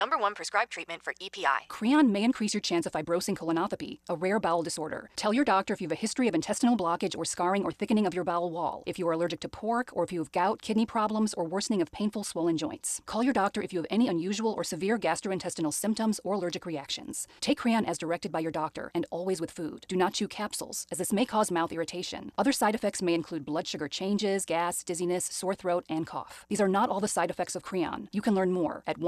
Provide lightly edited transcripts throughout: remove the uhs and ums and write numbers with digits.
#1 prescribed treatment for EPI. Creon may increase your chance of fibrosing colonopathy, a rare bowel disorder. Tell your doctor if you have a history of intestinal blockage or scarring or thickening of your bowel wall, if you are allergic to pork, or if you have gout, kidney problems, or worsening of painful swollen joints. Call your doctor if you have any unusual or severe gastrointestinal symptoms or allergic reactions. Take Creon as directed by your doctor and always with food. Do not chew capsules, as this may cause mouth irritation. Other side effects may include blood sugar changes, gas, dizziness, sore throat, and cough. These are not all the side effects of Creon. You can learn more at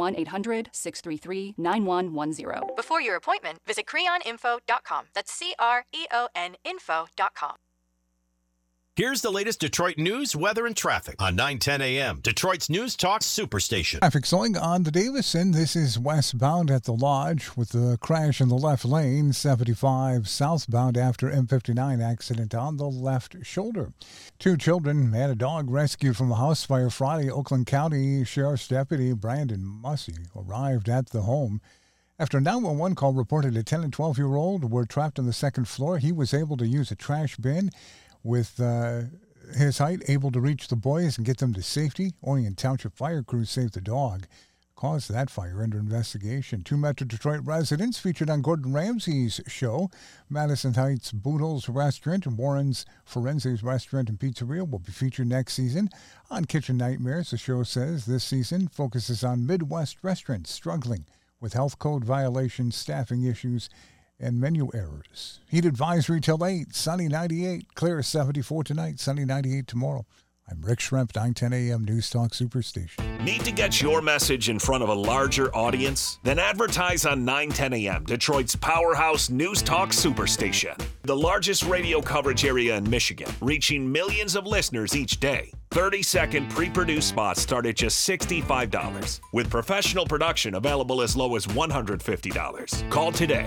1-800-633-9110. Before your appointment, visit creoninfo.com. That's CREON info.com. Here's the latest Detroit news, weather, and traffic on 9:10 a.m. Detroit's News Talk Superstation. Traffic slowing on the Davison. This is westbound at the Lodge with the crash in the left lane. 75 southbound after M59 accident on the left shoulder. 2 children and a dog rescued from a house fire Friday. Oakland County Sheriff's Deputy Brandon Mussey arrived at the home. After a 911 call reported a 10 and 12-year-old were trapped on the second floor, he was able to use a trash bin with his height, able to reach the boys and get them to safety. Orion Township fire crews saved the dog. Caused that fire under investigation. 2 Metro Detroit residents featured on Gordon Ramsay's show. Madison Heights Boodles Restaurant and Warren's Forensics Restaurant and Pizzeria will be featured next season on Kitchen Nightmares. The show says this season focuses on Midwest restaurants struggling with health code violations, staffing issues, and menu errors. Heat advisory till 8, sunny 98, clear 74 tonight, sunny 98 tomorrow. I'm Rick Schremp, 910 a.m. News Talk Superstation. Need to get your message in front of a larger audience? Then advertise on 910 a.m., Detroit's powerhouse News Talk Superstation. The largest radio coverage area in Michigan, reaching millions of listeners each day. 30-second pre-produced spots start at just $65, with professional production available as low as $150. Call today,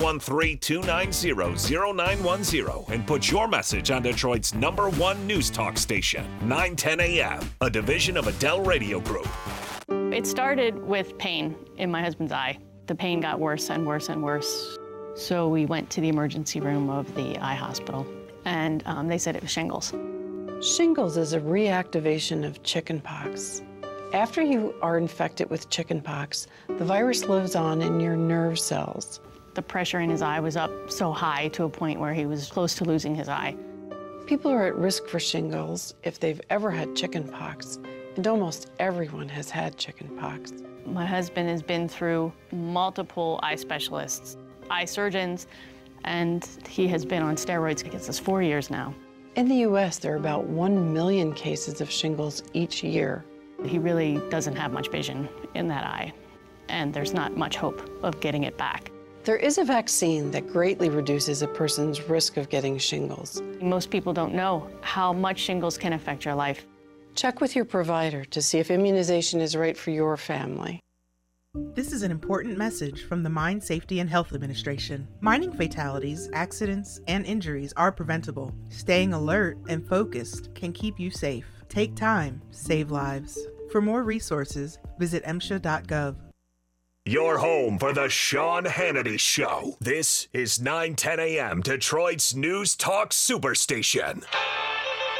313-290-0910, and put your message on Detroit's #1 news talk station, 910 a.m., a division of Adele Radio Group. It started with pain in my husband's eye. The pain got worse and worse and worse. So we went to the emergency room of the eye hospital, and they said it was shingles. Shingles is a reactivation of chickenpox. After you are infected with chickenpox, the virus lives on in your nerve cells. The pressure in his eye was up so high to a point where he was close to losing his eye. People are at risk for shingles if they've ever had chickenpox, and almost everyone has had chickenpox. My husband has been through multiple eye specialists, eye surgeons, and he has been on steroids. I guess it's 4 years now. In the U.S., there are about 1 million cases of shingles each year. He really doesn't have much vision in that eye, and there's not much hope of getting it back. There is a vaccine that greatly reduces a person's risk of getting shingles. Most people don't know how much shingles can affect your life. Check with your provider to see if immunization is right for your family. This is an important message from the Mine Safety and Health Administration. Mining fatalities, accidents, and injuries are preventable. Staying alert and focused can keep you safe. Take time, save lives. For more resources, visit MSHA.gov. Your home for the Sean Hannity Show. This is 910 a.m. Detroit's News Talk Superstation.